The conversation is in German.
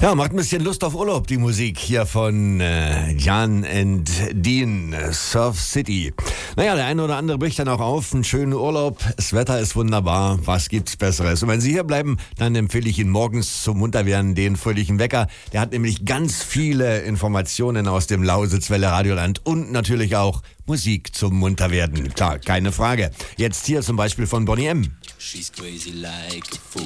Ja, macht ein bisschen Lust auf Urlaub, die Musik hier von Jan and Dean, Surf City. Naja, der eine oder andere bricht dann auch auf. Einen schönen Urlaub, das Wetter ist wunderbar, was gibt's Besseres? Und wenn Sie hier bleiben, dann empfehle ich Ihnen morgens zum Munterwerden den fröhlichen Wecker. Der hat nämlich ganz viele Informationen aus dem Lausitzwelle Radioland und natürlich auch Musik zum Munterwerden. Klar, keine Frage. Jetzt hier zum Beispiel von Boney M. She's crazy like a fool.